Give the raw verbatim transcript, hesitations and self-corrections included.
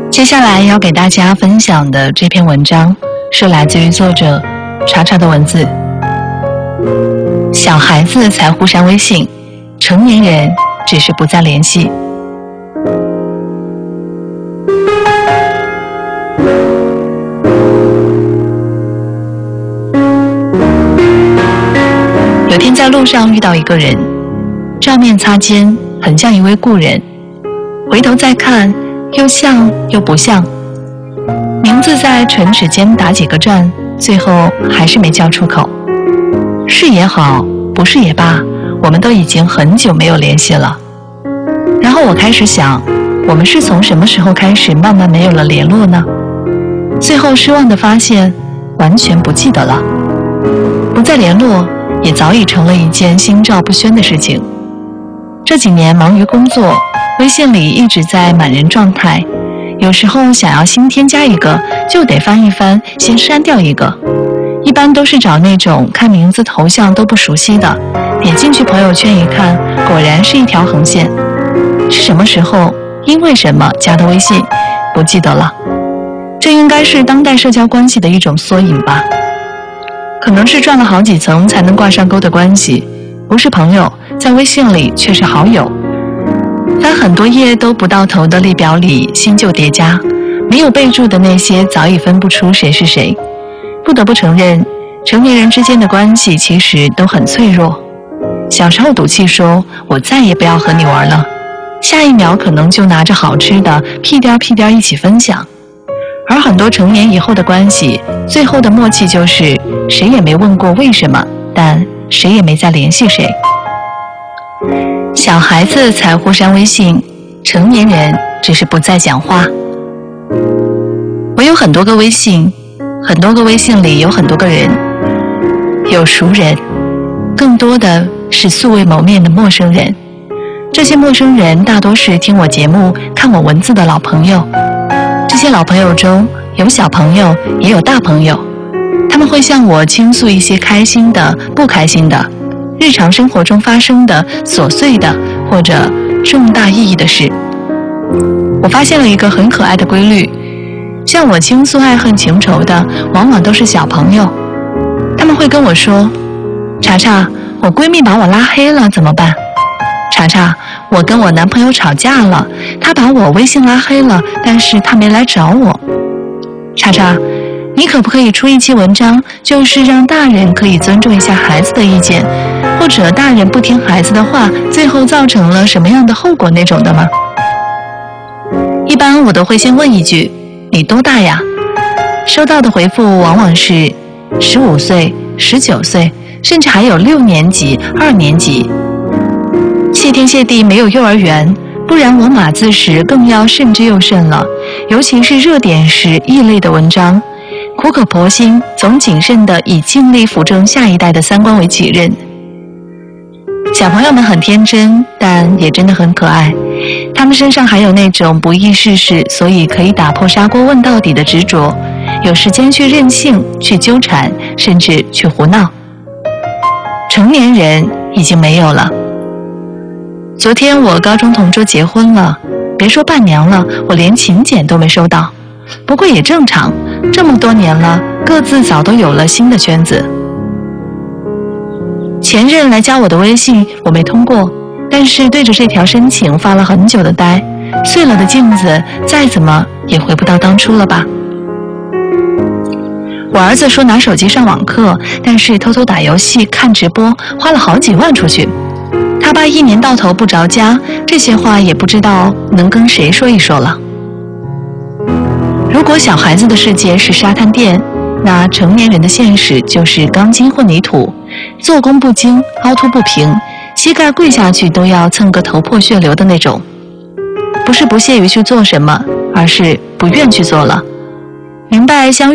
接下来要给大家分享的这篇文章是来自于作者查查的文字。小孩子才互删微信，成年人只是不再联系。有天在路上遇到一个人，照面擦肩，很像一位故人，回头再看又像又不像，名字在唇齿间打几个转，最后还是没叫出口。是也好，不是也罢，我们都已经很久没有联系了。然后我开始想，我们是从什么时候开始慢慢没有了联络呢？最后失望地发现，完全不记得了。不再联络也早已成了一件心照不宣的事情。这几年忙于工作，微信里一直在满人状态，有时候想要新添加一个，就得翻一翻，先删掉一个。一般都是找那种看名字头像都不熟悉的，点进去朋友圈一看，果然是一条横线。是什么时候因为什么加的微信不记得了。这应该是当代社交关系的一种缩影吧。可能是转了好几层才能挂上钩的关系，不是朋友，在微信里却是好友。翻很多页都不到头的列表里，新旧叠加，没有备注的那些早已分不出谁是谁。不得不承认，成年人之间的关系其实都很脆弱。小时候赌气说我再也不要和你玩了，下一秒可能就拿着好吃的屁颠屁颠一起分享。而很多成年以后的关系，最后的默契就是谁也没问过为什么，但谁也没再联系谁。小孩子才互删微信，成年人只是不再讲话。我有很多个微信，很多个微信里有很多个人，有熟人，更多的是素未谋面的陌生人。这些陌生人大多是听我节目看我文字的老朋友。这些老朋友中有小朋友也有大朋友，他们会向我倾诉一些开心的不开心的，日常生活中发生的琐碎的或者重大意义的事。我发现了一个很可爱的规律，向我倾诉爱恨情仇的往往都是小朋友。他们会跟我说，查查，我闺蜜把我拉黑了怎么办？查查，我跟我男朋友吵架了，他把我微信拉黑了，但是他没来找我。查查，你可不可以出一期文章，就是让大人可以尊重一下孩子的意见，或者大人不听孩子的话，最后造成了什么样的后果那种的吗？一般我都会先问一句，你多大呀？收到的回复往往是十五岁、十九岁，甚至还有六年级、二年级。谢天谢地没有幼儿园，不然我码字时更要慎之又慎了，尤其是热点时异类的文章，苦口婆心，总谨慎地以尽力辅正下一代的三观为己任。小朋友们很天真，但也真的很可爱，他们身上还有那种不易世事，所以可以打破砂锅问到底的执着，有时间去任性，去纠缠，甚至去胡闹。成年人已经没有了。昨天我高中同桌结婚了，别说伴娘了，我连请柬都没收到。不过也正常，这么多年了，各自早都有了新的圈子。前任来加我的微信，我没通过，但是对着这条申请发了很久的呆，碎了的镜子再怎么也回不到当初了吧。我儿子说拿手机上网课，但是偷偷打游戏看直播，花了好几万出去。他爸一年到头不着家，这些话也不知道能跟谁说一说了。如果小孩子的世界是沙滩店，那成年人的现实就是钢筋混凝土，做工不精，凹凸不平，膝盖跪下去都要蹭个头破血流的那种。不是不屑于去做什么，而是不愿去做了。明白相